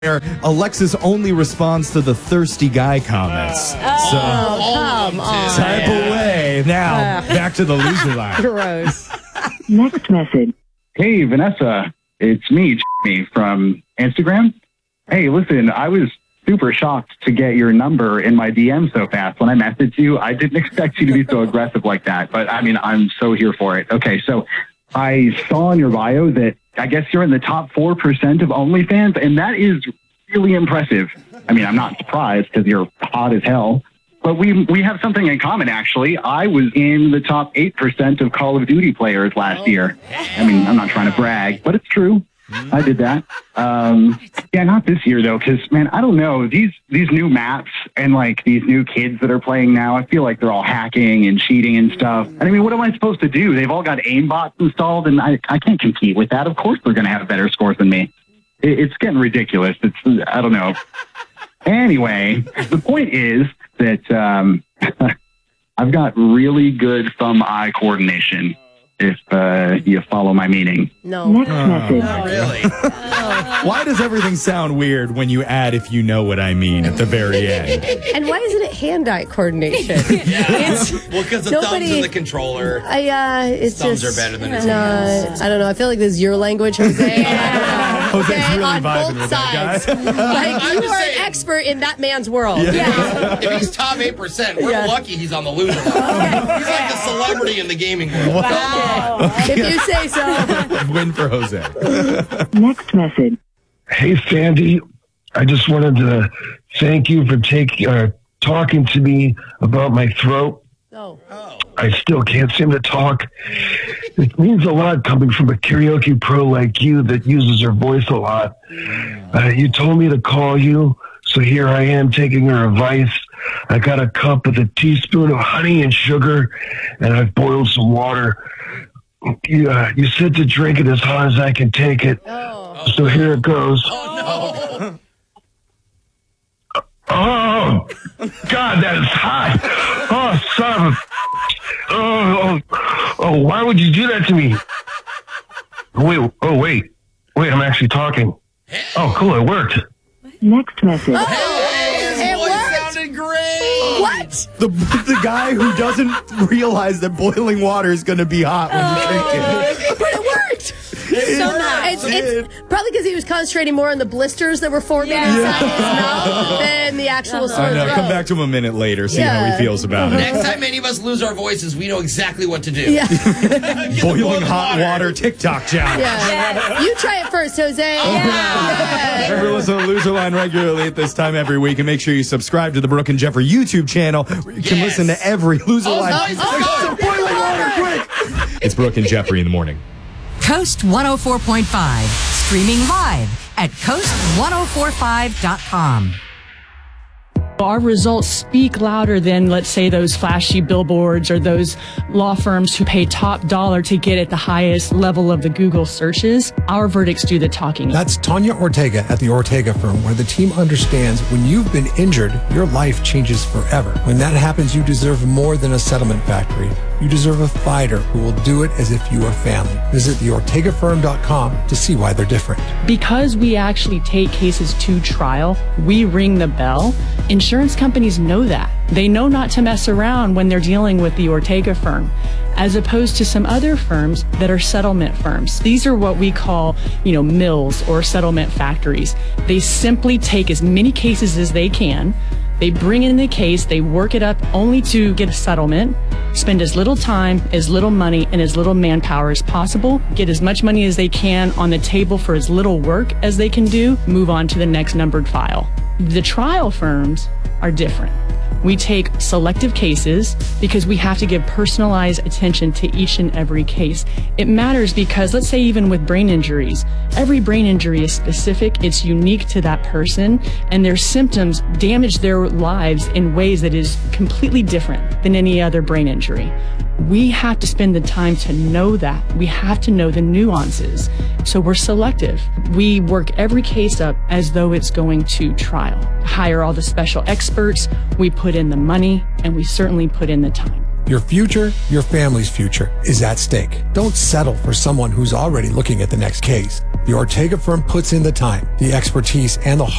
Alexis only responds to the thirsty guy comments. Come on. Type away. Now, back to the loser line. Gross. Next message. Hey, Vanessa. It's me, Jimmy, from Instagram. Hey, listen, I was super shocked to get your number in my DM so fast. When I messaged you, I didn't expect you to be so aggressive like that. But, I mean, I'm so here for it. Okay, so I saw in your bio that I guess you're in the top 4% of OnlyFans, and that is really impressive. I mean, I'm not surprised because you're hot as hell. But we have something in common, actually. I was in the top 8% of Call of Duty players last year. I mean, I'm not trying to brag, but it's true. I did that. Yeah, not this year, though, because, man, I don't know. These new maps and, like, these new kids that are playing now, I feel like they're all hacking and cheating and stuff. And, I mean, what am I supposed to do? They've all got aimbots installed, and I can't compete with that. Of course they're going to have better scores than me. It's getting ridiculous. I don't know. Anyway, the point is that I've got really good thumb-eye coordination, if you follow my meaning. No. Next message. Not really. Why does everything sound weird when you add "if you know what I mean" at the very end? And why isn't it hand-eye coordination? Well, because the thumbs in the controller. It's Thumbs just, are better than his no, hands. I don't know. I feel like this is your language, Jose. Jose's really on vibing both with that sides. guy. Like, I'm you just are saying. an expert in that man's world. If he's top 8%, we're lucky he's on the loser line. He's like a celebrity in the gaming world. If you say so. Win for Jose. Next message. Hey, Sandy, I just wanted to thank you for talking to me about my throat. Oh. I still can't seem to talk. It means a lot coming from a karaoke pro like you that uses her voice a lot. You told me to call you, so here I am taking her advice. I got a cup with a teaspoon of honey and sugar, and I've boiled some water. You said to drink it as hot as I can take it. So here it goes. Oh, no. Oh, God, that is hot. Oh, son of a... why would you do that to me? Wait, I'm actually talking. Oh, cool, it worked. Next message. His voice sounded great. What? The guy who doesn't realize that boiling water is going to be hot when you drink it. But it worked. It's probably because he was concentrating more on the blisters that were forming inside his mouth than the actual sore I know. throat. Come back to him a minute later, see how he feels about it. Next time any of us lose our voices, we know exactly what to do. Yeah. Boiling hot water TikTok challenge. Yeah. You try it first, Jose. Remember, listen to Loser Line regularly at this time every week, and make sure you subscribe to the Brooke and Jeffrey YouTube channel where you can listen to every Loser Line. nice. There's some boiling water, quick! It's Brooke and Jeffrey in the morning. Coast 104.5, streaming live at coast1045.com. Our results speak louder than, let's say, those flashy billboards or those law firms who pay top dollar to get at the highest level of the Google searches. Our verdicts do the talking. That's Tanya Ortega at the Ortega firm, where the team understands when you've been injured, your life changes forever. When that happens, you deserve more than a settlement factory. You deserve a fighter who will do it as if you are family. Visit theortegafirm.com to see why they're different. Because we actually take cases to trial, we ring the bell. Insurance companies know that. They know not to mess around when they're dealing with the Ortega firm, as opposed to some other firms that are settlement firms. These are what we call, mills or settlement factories. They simply take as many cases as they can. They bring in the case, they work it up only to get a settlement, spend as little time, as little money, and as little manpower as possible, get as much money as they can on the table for as little work as they can do, move on to the next numbered file. The trial firms are different. We take selective cases because we have to give personalized attention to each and every case. It matters because, let's say even with brain injuries, every brain injury is specific, it's unique to that person, and their symptoms damage their lives in ways that is completely different than any other brain injury. We have to spend the time to know that. We have to know the nuances. So we're selective. We work every case up as though it's going to trial. Hire all the special experts. We put in the money, and we certainly put in the time. Your future, your family's future, is at stake. Don't settle for someone who's already looking at the next case. The Ortega firm puts in the time, the expertise, and the